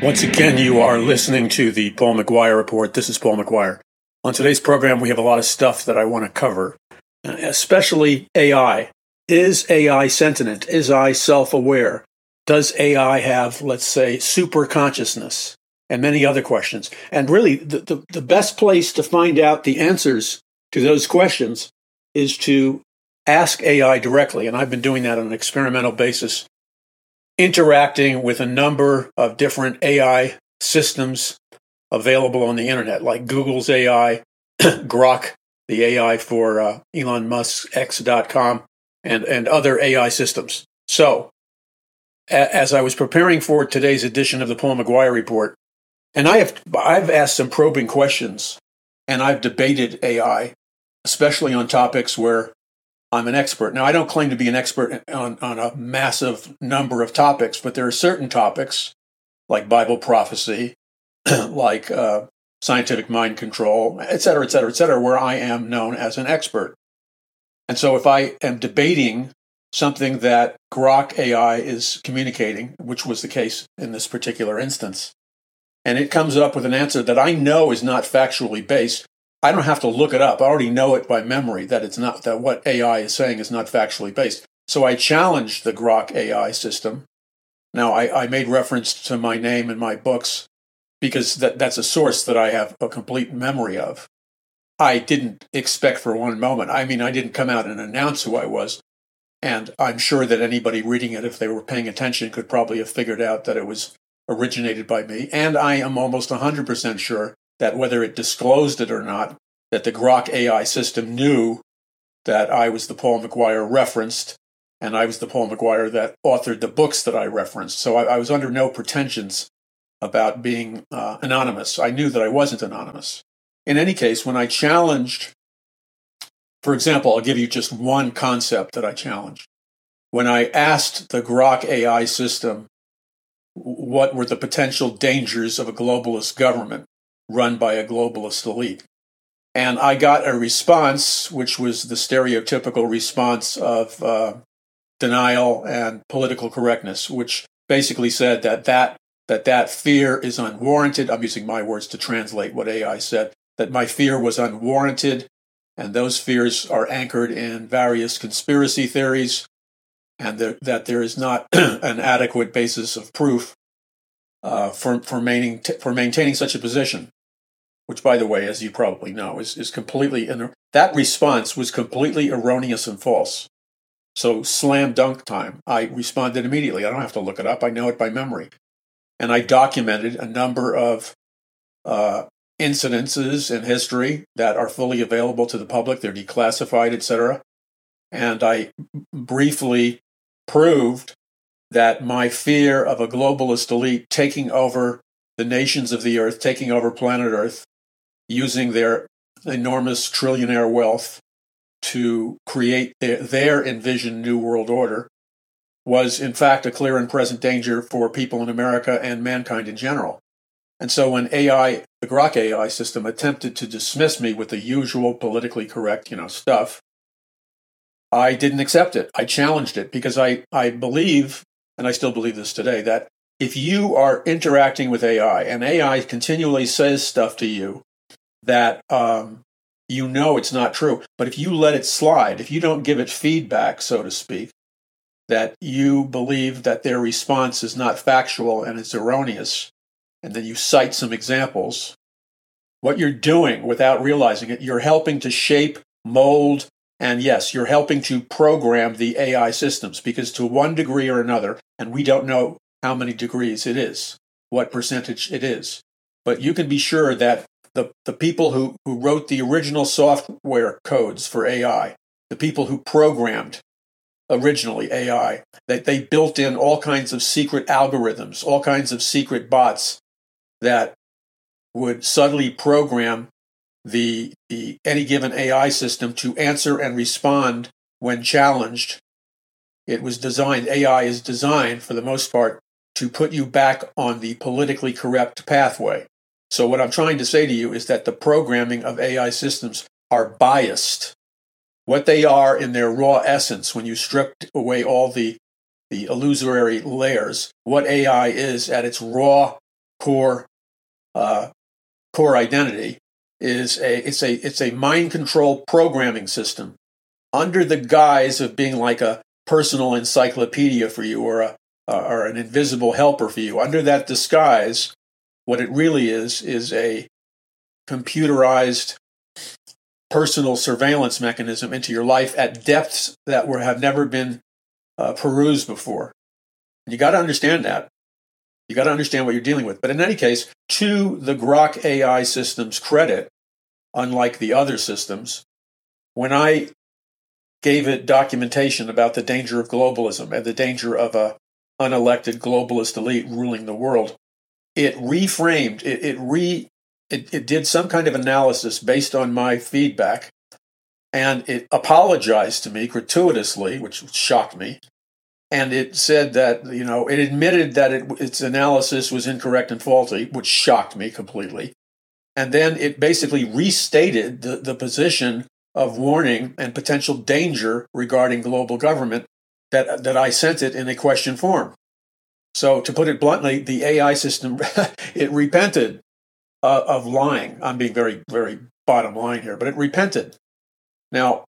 Once again, you are listening to the Paul McGuire Report. This is Paul McGuire. On today's program, we have a lot of stuff that I want to cover, especially AI. Is AI sentient? Is AI self-aware? Does AI have, let's say, super consciousness? And many other questions. And really, the best place to find out the answers to those questions is to ask AI directly. And I've been doing that on an experimental basis, interacting with a number of different AI systems available on the internet, like Google's AI, Grok, the AI for Elon Musk's X.com, and other AI systems. So, as I was preparing for today's edition of the Paul McGuire Report, and I've asked some probing questions, and I've debated AI, especially on topics where I'm an expert. Now, I don't claim to be an expert on a massive number of topics, but there are certain topics, like Bible prophecy, like scientific mind control, et cetera, where I am known as an expert. And so if I am debating something that Grok AI is communicating, which was the case in this particular instance, and it comes up with an answer that I know is not factually based, I don't have to look it up. I already know it by memory that it's not, that what AI is saying is not factually based. So I challenged the Grok AI system. Now, I made reference to my name in my books because that's a source that I have a complete memory of. I didn't expect for one moment. I mean, I didn't come out and announce who I was. And I'm sure that anybody reading it, if they were paying attention, could probably have figured out that it was originated by me. And I am almost 100% sure that whether it disclosed it or not, that the Grok AI system knew that I was the Paul McGuire referenced, and I was the Paul McGuire that authored the books that I referenced. So I was under no pretensions about being anonymous. I knew that I wasn't anonymous. In any case, when I challenged, for example, I'll give you just one concept that I challenged. When I asked the Grok AI system what were the potential dangers of a globalist government run by a globalist elite, and I got a response which was the stereotypical response of denial and political correctness, which basically said that fear is unwarranted. I'm using my words to translate what AI said, that my fear was unwarranted, and those fears are anchored in various conspiracy theories, and that there is not an adequate basis of proof for maintaining such a position. Which, by the way, as you probably know, is completely, that response was completely erroneous and false. So slam dunk time. I responded immediately. I don't have to look it up. I know it by memory. And I documented a number of incidences in history that are fully available to the public. They're declassified, etc. And I briefly proved that my fear of a globalist elite taking over the nations of the earth, taking over planet Earth, using their enormous trillionaire wealth to create their envisioned new world order, was in fact a clear and present danger for people in America and mankind in general. And so when the Grok AI system attempted to dismiss me with the usual politically correct, stuff, I didn't accept it. I challenged it because I believe, and I still believe this today, that if you are interacting with AI and AI continually says stuff to you that it's not true, but if you let it slide, if you don't give it feedback, so to speak, that you believe that their response is not factual and it's erroneous, and then you cite some examples, what you're doing without realizing it, you're helping to shape, mold, and yes, you're helping to program the AI systems, because to one degree or another, and we don't know how many degrees it is, what percentage it is, but you can be sure that the people who wrote the original software codes for AI, the people who programmed originally AI, that they built in all kinds of secret algorithms, all kinds of secret bots that would subtly program any given AI system to answer and respond when challenged. AI is designed, for the most part, to put you back on the politically correct pathway. So what I'm trying to say to you is that the programming of AI systems are biased. What they are in their raw essence, when you strip away all the illusory layers, what AI is at its raw core core identity is it's a mind control programming system under the guise of being like a personal encyclopedia for you or an invisible helper for you. Under that disguise, what it really is a computerized personal surveillance mechanism into your life at depths that have never been perused before. You got to understand that. You got to understand what you're dealing with. But in any case, to the Grok AI system's credit, unlike the other systems, when I gave it documentation about the danger of globalism and the danger of a unelected globalist elite ruling the world, it reframed, it did some kind of analysis based on my feedback, and it apologized to me gratuitously, which shocked me. And it said that, it admitted that its analysis was incorrect and faulty, which shocked me completely. And then it basically restated the position of warning and potential danger regarding global government that I sent it in a question form. So to put it bluntly, the AI system, it repented of lying. I'm being very, very bottom line here, but it repented. Now,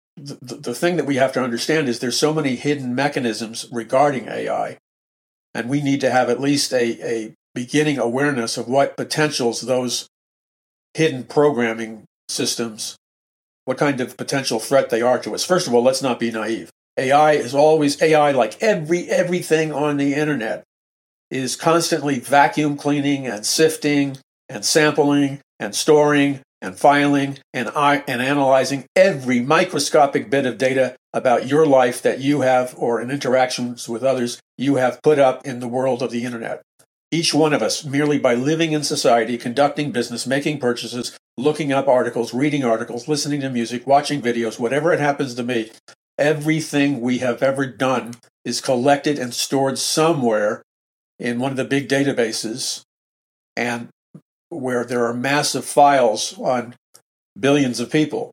the thing that we have to understand is there's so many hidden mechanisms regarding AI, and we need to have at least a beginning awareness of what potentials those hidden programming systems, what kind of potential threat they are to us. First of all, let's not be naive. AI is always AI, like everything on the internet, is constantly vacuum cleaning and sifting and sampling and storing and filing and analyzing every microscopic bit of data about your life that you have, or in interactions with others, you have put up in the world of the internet. Each one of us, merely by living in society, conducting business, making purchases, looking up articles, reading articles, listening to music, watching videos, whatever it happens to be, everything we have ever done is collected and stored somewhere in one of the big databases, and where there are massive files on billions of people.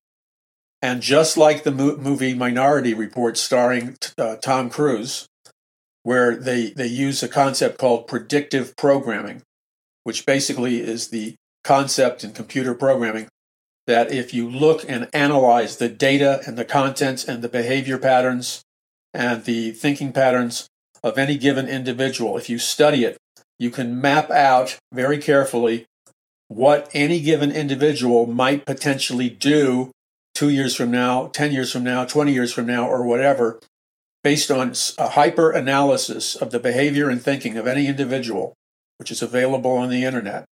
And just like the movie Minority Report starring Tom Cruise, where they use a concept called predictive programming, which basically is the concept in computer programming that if you look and analyze the data and the contents and the behavior patterns and the thinking patterns of any given individual, if you study it, you can map out very carefully what any given individual might potentially do 2 years from now, 10 years from now, 20 years from now, or whatever, based on a hyper analysis of the behavior and thinking of any individual, which is available on the internet.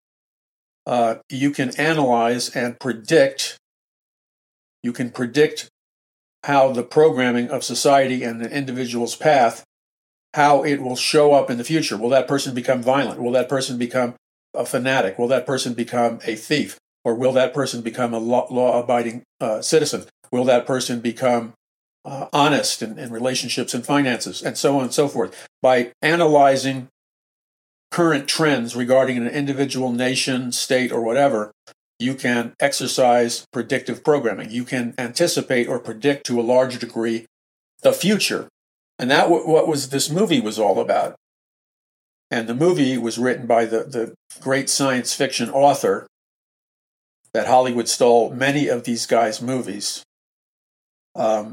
You can analyze and predict. You can predict how the programming of society and the individual's path, how it will show up in the future. Will that person become violent? Will that person become a fanatic? Will that person become a thief? Or will that person become a law-abiding citizen? Will that person become honest in relationships and finances, and so on and so forth? By analyzing current trends regarding an individual, nation, state, or whatever, you can exercise predictive programming. You can anticipate or predict to a large degree the future. And that what this movie was all about. And the movie was written by the great science fiction author that Hollywood stole many of these guys' movies. And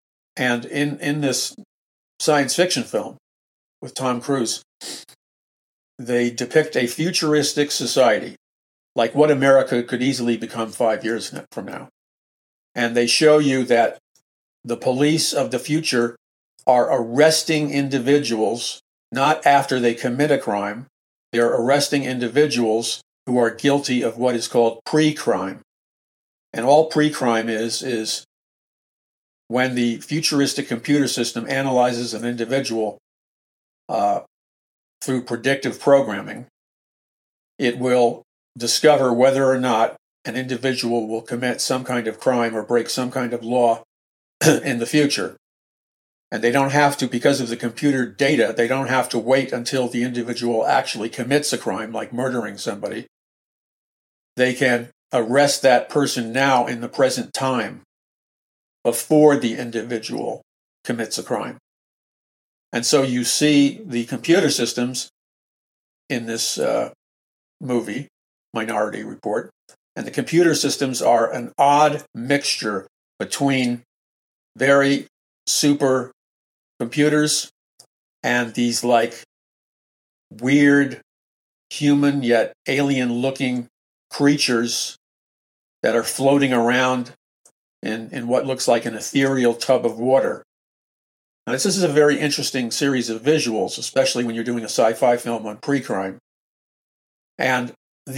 in this science fiction film with Tom Cruise, they depict a futuristic society, like what America could easily become 5 years from now. And they show you that the police of the future are arresting individuals not after they commit a crime. They're arresting individuals who are guilty of what is called pre-crime. And all pre-crime is when the futuristic computer system analyzes an individual through predictive programming, it will discover whether or not an individual will commit some kind of crime or break some kind of law in the future. And they don't have to, because of the computer data, they don't have to wait until the individual actually commits a crime, like murdering somebody. They can arrest that person now in the present time before the individual commits a crime. And so you see the computer systems in this movie, Minority Report, and the computer systems are an odd mixture between very super computers and these like weird human yet alien looking creatures that are floating around in what looks like an ethereal tub of water. Now, this is a very interesting series of visuals, especially when you're doing a sci-fi film on pre-crime. And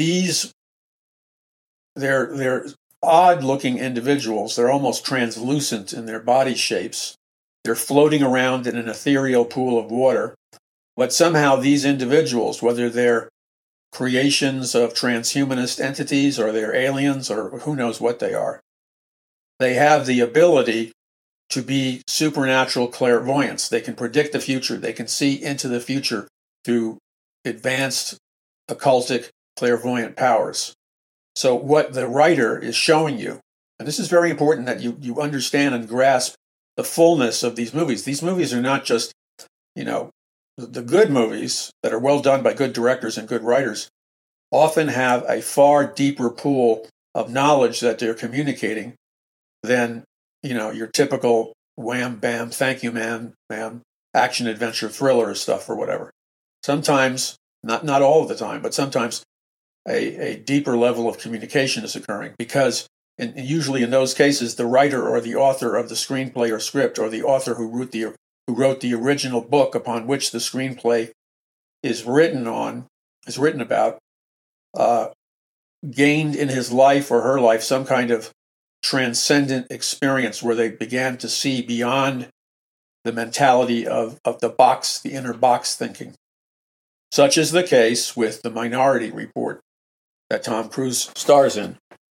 they're odd-looking individuals. They're almost translucent in their body shapes. They're floating around in an ethereal pool of water. But somehow these individuals, whether they're creations of transhumanist entities or they're aliens or who knows what they are, they have the ability to be supernatural clairvoyants. They can predict the future. They can see into the future through advanced occultic clairvoyant powers. So what the writer is showing you, and this is very important that you understand and grasp the fullness of these movies. These movies are not just, the good movies that are well done by good directors and good writers often have a far deeper pool of knowledge that they're communicating than your typical wham, bam, thank you, ma'am, action, adventure, thriller stuff or whatever. Sometimes, not all of the time, but sometimes a deeper level of communication is occurring because usually in those cases, the writer or the author of the screenplay or script or the author who wrote the original book upon which the screenplay is written about, gained in his life or her life some kind of transcendent experience where they began to see beyond the mentality of the box, the inner box thinking. Such is the case with the Minority Report that Tom Cruise stars in.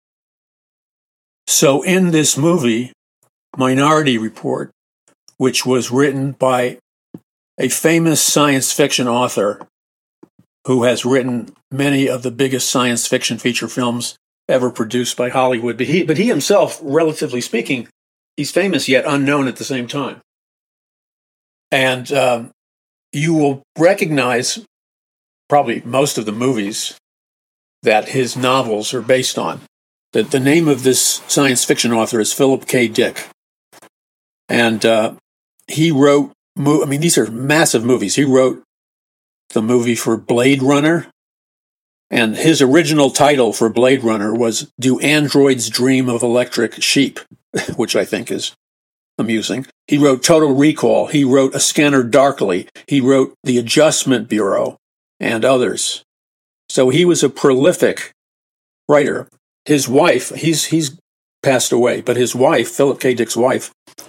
So in this movie, Minority Report, which was written by a famous science fiction author who has written many of the biggest science fiction feature films ever produced by Hollywood. But he himself, relatively speaking, he's famous yet unknown at the same time. And you will recognize probably most of the movies that his novels are based on. The name of this science fiction author is Philip K. Dick. And he wrote, these are massive movies. He wrote the movie for Blade Runner. And his original title for Blade Runner was Do Androids Dream of Electric Sheep, which I think is amusing. He wrote Total Recall. He wrote A Scanner Darkly. He wrote The Adjustment Bureau and others. So he was a prolific writer. His wife, he's passed away, but his wife, Philip K. Dick's wife,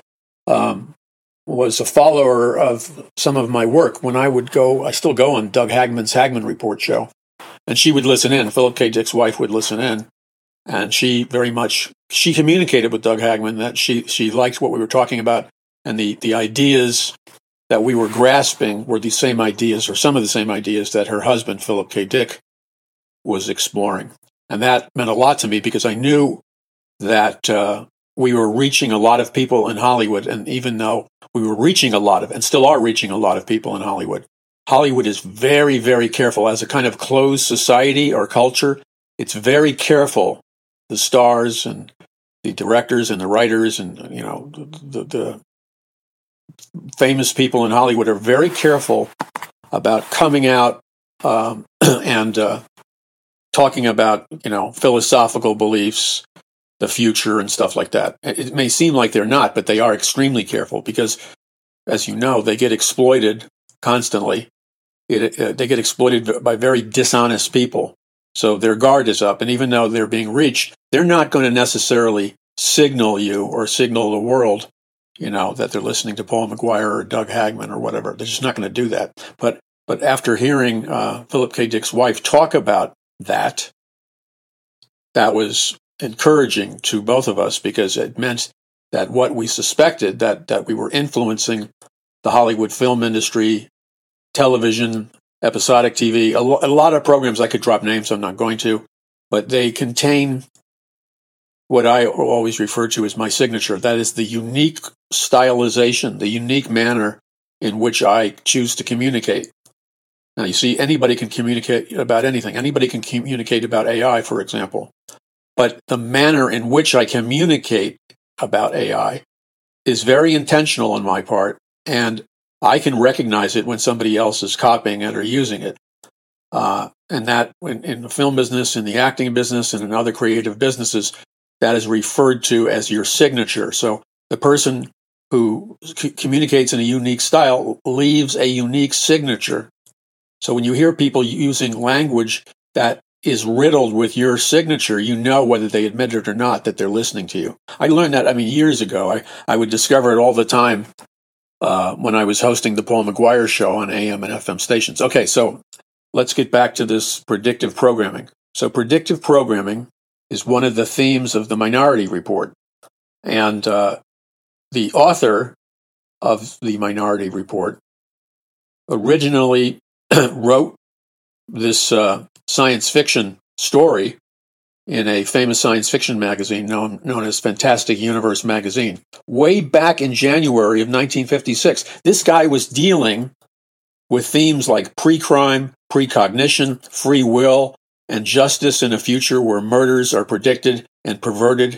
was a follower of some of my work. When I still go on Doug Hagman's Hagman Report show. And she would listen in. Philip K. Dick's wife would listen in. And she communicated with Doug Hagman that she liked what we were talking about. And the ideas that we were grasping were the same ideas, or some of the same ideas, that her husband, Philip K. Dick, was exploring. And that meant a lot to me because I knew that we were reaching a lot of people in Hollywood. And even though we were reaching and still are reaching a lot of people in Hollywood, Hollywood is very, very careful. As a kind of closed society or culture, it's very careful. The stars and the directors and the writers and, the famous people in Hollywood are very careful about coming out and talking about, philosophical beliefs, the future and stuff like that. It may seem like they're not, but they are extremely careful because, as you know, they get exploited constantly. They get exploited by very dishonest people. So their guard is up. And even though they're being reached, they're not going to necessarily signal you or signal the world, that they're listening to Paul McGuire or Doug Hagman or whatever. They're just not going to do that. But after hearing Philip K. Dick's wife talk about that was encouraging to both of us because it meant that what we suspected, that we were influencing the Hollywood film industry, television, episodic TV, a lot of programs. I could drop names, I'm not going to, but they contain what I always refer to as my signature. That is the unique stylization, the unique manner in which I choose to communicate. Now, you see, anybody can communicate about anything. Anybody can communicate about AI, for example. But the manner in which I communicate about AI is very intentional on my part, and I can recognize it when somebody else is copying it or using it. And that in the film business, in the acting business, and in other creative businesses, that is referred to as your signature. So the person who communicates in a unique style leaves a unique signature. So when you hear people using language that is riddled with your signature, you know whether they admit it or not that they're listening to you. I learned that, years ago. I would discover it all the time when I was hosting the Paul McGuire Show on AM and FM stations. Okay, so let's get back to this predictive programming. So predictive programming is one of the themes of the Minority Report. And the author of the Minority Report originally wrote this science fiction story in a famous science fiction magazine known as Fantastic Universe magazine. Way back in January of 1956, this guy was dealing with themes like pre-crime, precognition, free will, and justice in a future where murders are predicted and prevented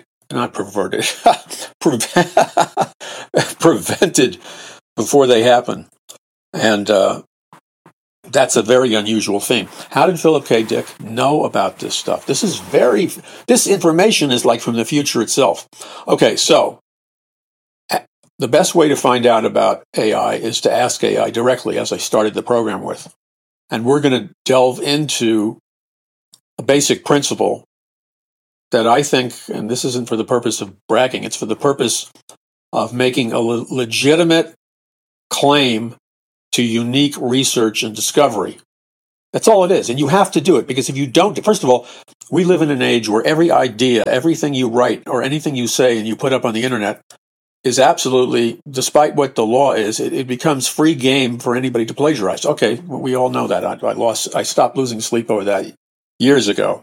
before they happen. And that's a very unusual theme. How did Philip K. Dick know about this stuff? This information is like from the future itself. Okay, so the best way to find out about AI is to ask AI directly, as I started the program with. And we're going to delve into a basic principle that I think, and this isn't for the purpose of bragging, it's for the purpose of making a legitimate claim to unique research and discovery. That's all it is. And you have to do it, because if you don't, first of all, we live in an age where every idea, everything you write or anything you say and you put up on the internet is absolutely, despite what the law is, it becomes free game for anybody to plagiarize. Okay, we all know that. I stopped losing sleep over that years ago.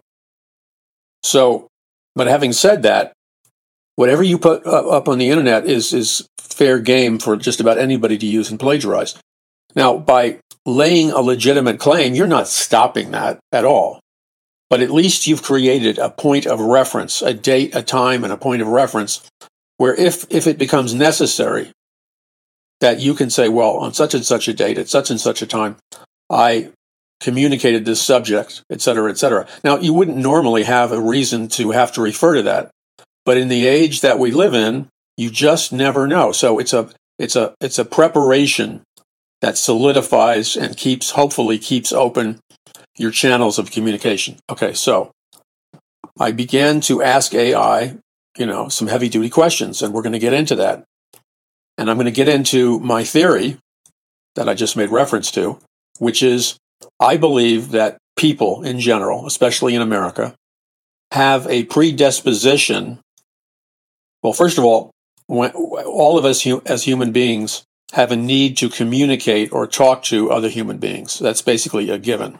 So, but having said that, whatever you put up on the internet is fair game for just about anybody to use and plagiarize. Now, by laying a legitimate claim, you're not stopping that at all. But at least you've created a point of reference, a date, a time, and a point of reference where if it becomes necessary, that you can say, well, on such and such a date, at such and such a time, I communicated this subject, et cetera, et cetera. Now, you wouldn't normally have a reason to have to refer to that. But in the age that we live in, you just never know. So it's a preparation that solidifies and hopefully keeps open your channels of communication. Okay, so I began to ask AI, some heavy-duty questions, and we're going to get into that. And I'm going to get into my theory that I just made reference to, which is I believe that people in general, especially in America, have a predisposition. Well, first of all, all of us as human beings have a need to communicate or talk to other human beings. That's basically a given.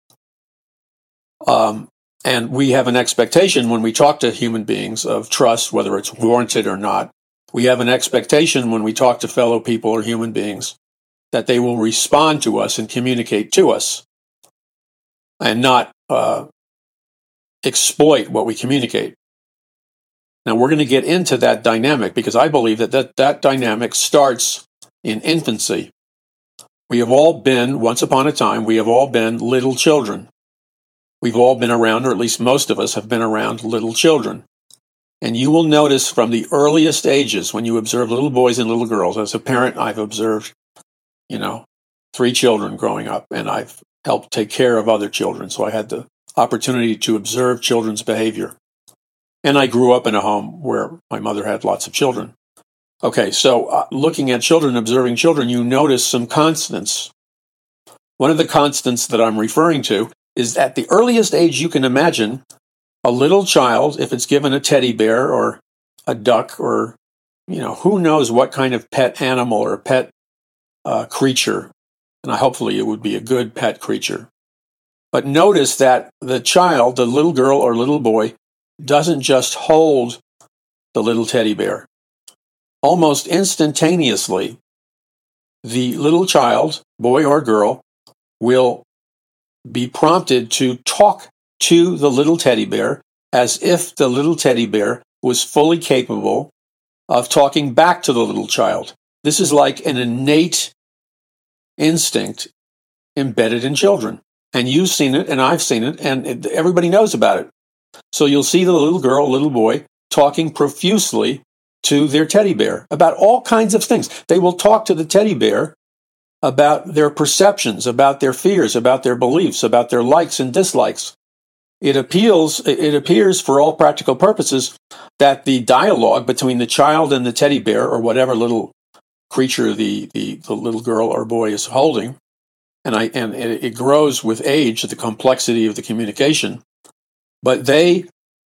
And we have an expectation when we talk to human beings of trust, whether it's warranted or not. We have an expectation when we talk to fellow people or human beings that they will respond to us and communicate to us and not exploit what we communicate. Now, we're going to get into that dynamic because I believe that dynamic starts in infancy. We have all been, once upon a time, little children. We've all been around, or at least most of us have been around little children. And you will notice from the earliest ages, when you observe little boys and little girls, as a parent, I've observed, 3 children growing up, and I've helped take care of other children. So I had the opportunity to observe children's behavior. And I grew up in a home where my mother had lots of children. Okay, so looking at children, observing children, you notice some constants. One of the constants that I'm referring to is at the earliest age you can imagine, a little child, if it's given a teddy bear or a duck or, who knows what kind of pet animal or pet creature, and hopefully it would be a good pet creature. But notice that the child, the little girl or little boy, doesn't just hold the little teddy bear. Almost instantaneously, the little child, boy or girl, will be prompted to talk to the little teddy bear as if the little teddy bear was fully capable of talking back to the little child. This is like an innate instinct embedded in children. And you've seen it, and I've seen it, and everybody knows about it. So you'll see the little girl, little boy, talking profusely to their teddy bear about all kinds of things. They will talk to the teddy bear about their perceptions, about their fears, about their beliefs, about their likes and dislikes. It appears for all practical purposes that the dialogue between the child and the teddy bear, or whatever little creature the little girl or boy is holding, and it grows with age, the complexity of the communication, but they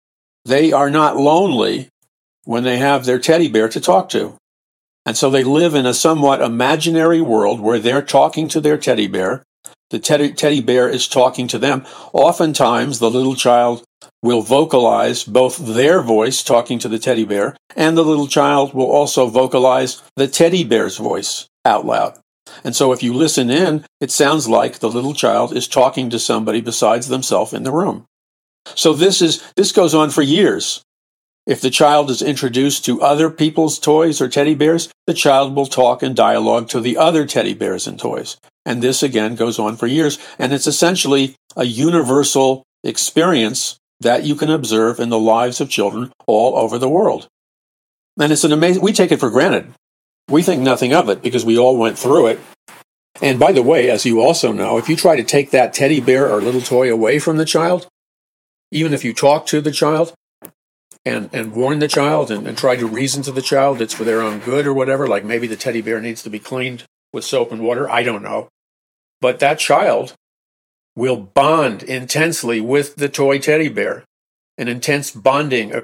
are not lonely when they have their teddy bear to talk to. And so they live in a somewhat imaginary world where they're talking to their teddy bear. The teddy bear is talking to them. Oftentimes, the little child will vocalize both their voice talking to the teddy bear, and the little child will also vocalize the teddy bear's voice out loud. And so if you listen in, it sounds like the little child is talking to somebody besides themselves in the room. So this goes on for years. If the child is introduced to other people's toys or teddy bears, the child will talk and dialogue to the other teddy bears and toys. And this, again, goes on for years. And it's essentially a universal experience that you can observe in the lives of children all over the world. And it's an amazing, we take it for granted. We think nothing of it because we all went through it. And by the way, as you also know, if you try to take that teddy bear or little toy away from the child, even if you talk to the child and warn the child and try to reason to the child it's for their own good or whatever, like maybe the teddy bear needs to be cleaned with soap and water, I don't know. But that child will bond intensely with the toy teddy bear. An intense bonding